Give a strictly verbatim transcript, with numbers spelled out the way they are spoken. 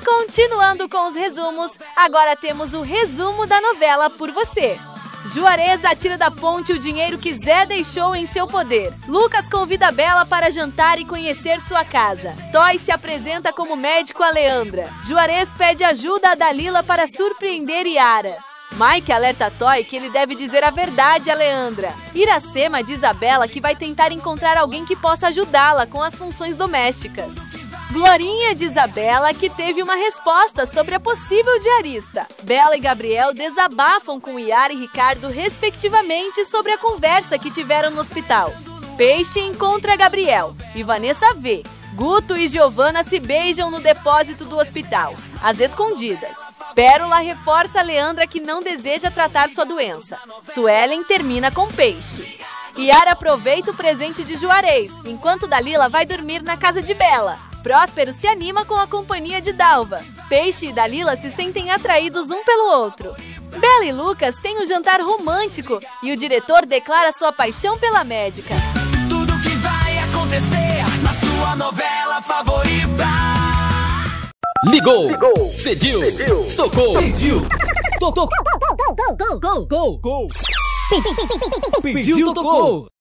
continuando com os resumos, agora temos o resumo da novela por você. Juarez atira da ponte o dinheiro que Zé deixou em seu poder. Lucas convida Bela para jantar e conhecer sua casa. Toy se apresenta como médico a Leandra. Juarez pede ajuda a Dalila para surpreender Yara. Mike alerta Toy que ele deve dizer a verdade a Leandra. Iracema diz a Bela que vai tentar encontrar alguém que possa ajudá-la com as funções domésticas. Glorinha diz a Bela que teve uma resposta sobre a possível diarista. Bela e Gabriel desabafam com Yara e Ricardo, respectivamente, sobre a conversa que tiveram no hospital. Peixe encontra Gabriel e Vanessa vê. Guto e Giovana se beijam no depósito do hospital, às escondidas. Pérola reforça a Leandra que não deseja tratar sua doença. Suelen termina com Peixe. Yara aproveita o presente de Juarez, enquanto Dalila vai dormir na casa de Bela. Próspero se anima com a companhia de Dalva. Peixe e Dalila se sentem atraídos um pelo outro. Bela e Lucas têm um jantar romântico e o diretor declara sua paixão pela médica. Tudo que vai acontecer na sua novela favorita. Ligou, Ligou. Pediu, Pediu. Tocou, Pediu. Tocou, Gol, gol, gol, gol, gol, gol. Pediu, tocou.